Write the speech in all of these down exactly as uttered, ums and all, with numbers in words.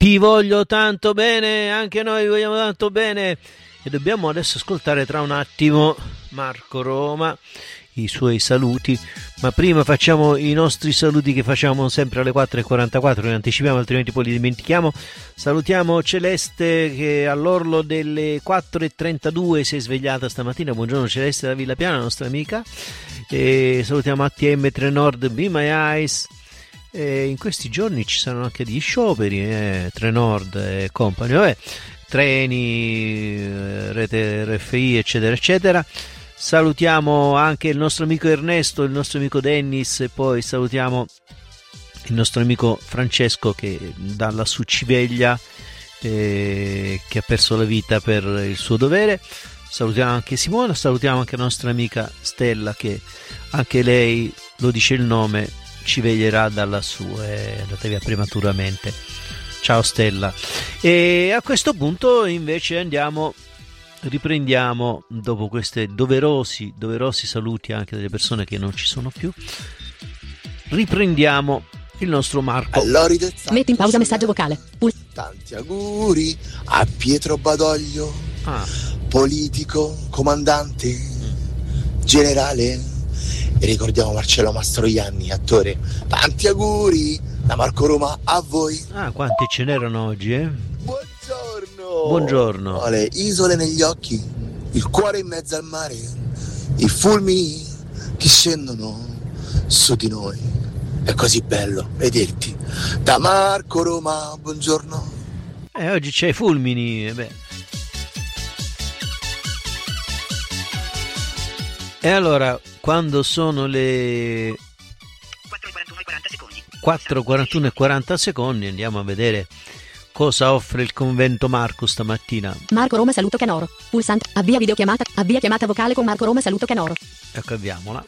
Ti voglio tanto bene, anche noi vi vogliamo tanto bene. E dobbiamo adesso ascoltare tra un attimo Marco Roma, i suoi saluti, ma prima facciamo i nostri saluti che facciamo sempre alle quattro e quarantaquattro, li anticipiamo altrimenti poi li dimentichiamo. Salutiamo Celeste che all'orlo delle quattro e trentadue si è svegliata stamattina. Buongiorno Celeste da Villa Piana, nostra amica. E salutiamo A T M tre Nord, Be My Eyes. E in questi giorni ci saranno anche degli scioperi, eh, Tre Nord e compagni, vabbè, treni, eh, rete R F I eccetera eccetera. Salutiamo anche il nostro amico Ernesto, il nostro amico Dennis e poi salutiamo il nostro amico Francesco che da lassù ci veglia, eh, che ha perso la vita per il suo dovere. Salutiamo anche Simona, salutiamo anche la nostra amica Stella che anche lei, lo dice il nome, ci veglierà da lassù, è andata via prematuramente. Ciao Stella. E a questo punto invece andiamo, riprendiamo dopo questi doverosi, doverosi saluti anche delle persone che non ci sono più. Riprendiamo il nostro Marco. Allora, metti in pausa messaggio vocale. Pul- Tanti auguri a Pietro Badoglio, Ah. politico, comandante, mm. generale. E ricordiamo Marcello Mastroianni, attore. Tanti auguri da Marco Roma a voi. Ah, quanti ce n'erano oggi, eh? Buongiorno. Buongiorno. Ho le isole negli occhi, il cuore in mezzo al mare, i fulmini che scendono su di noi. È così bello vederti. Da Marco Roma, buongiorno. Eh, oggi c'è i fulmini, eh beh. E allora, quando sono le quattro e quarantuno e quaranta secondi, andiamo a vedere cosa offre il convento Marco stamattina. Marco Roma saluto Canoro. Pulsante. Avvia videochiamata. Avvia chiamata vocale con Marco Roma saluto Canoro. Ecco, avviamola.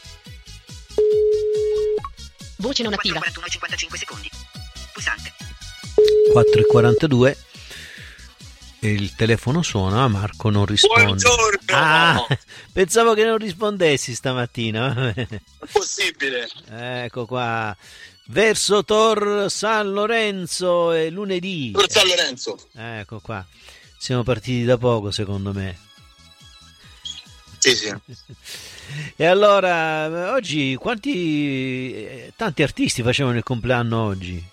Voce non attiva. quattro e quarantuno e cinquantacinque secondi. Pulsante. quattro e quarantadue. Il telefono suona, ma Marco non risponde. Buongiorno! Ah, pensavo che non rispondessi stamattina. È possibile. Ecco qua. Verso Tor San Lorenzo è lunedì. Per San Lorenzo. Ecco qua. Siamo partiti da poco, secondo me. Sì, sì. E allora, oggi quanti tanti artisti facevano il compleanno oggi?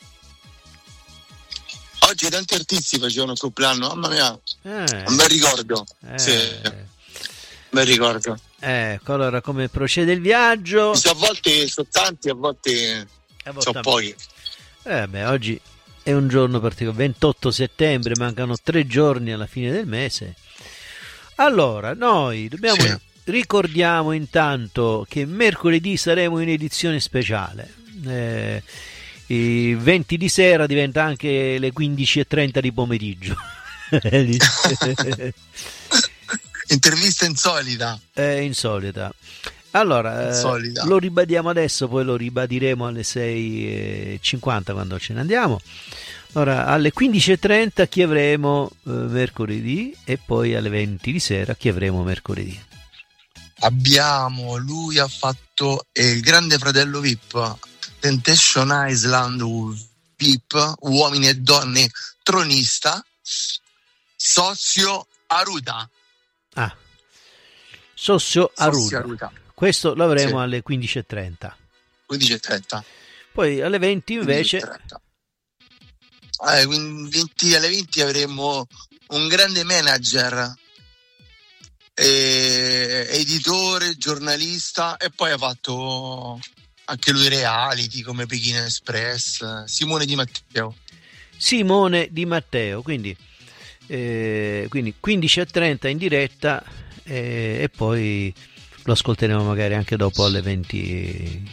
Oggi tanti artisti facevano il compleanno, mamma mia, Eh, un bel ricordo. eh, Sì, un bel ricordo. Ecco, allora come procede il viaggio? A volte sono tanti, a volte A volte- sono pochi. Eh beh, oggi è un giorno particolare, ventotto settembre, mancano tre giorni alla fine del mese. Allora, noi dobbiamo Sì. ricordiamo intanto che mercoledì saremo in edizione speciale. Eh, i venti di sera diventa anche le quindici e trenta di pomeriggio. Intervista insolita. È insolita. Allora, eh, Insolita. lo ribadiamo adesso, poi lo ribadiremo alle sei e cinquanta quando ce ne andiamo. Allora, alle quindici e trenta chi avremo eh, mercoledì e poi alle venti di sera chi avremo mercoledì. Abbiamo, lui ha fatto eh, il Grande Fratello V I P, Temptation Island V I P, Uomini e Donne, Tronista, Socio Aruta. Ah, Socio Aruta. Socio Aruta. Questo lo avremo Sì. alle quindici e trenta. quindici e trenta. Poi alle venti invece quindici e trenta. Eh, quindi venti alle venti avremo un grande manager, eh, editore, giornalista e poi ha fatto anche lui reality come Pechino Express, Simone Di Matteo. Simone Di Matteo, quindi, eh, quindi quindici e trenta in diretta eh, e poi lo ascolteremo magari anche dopo alle venti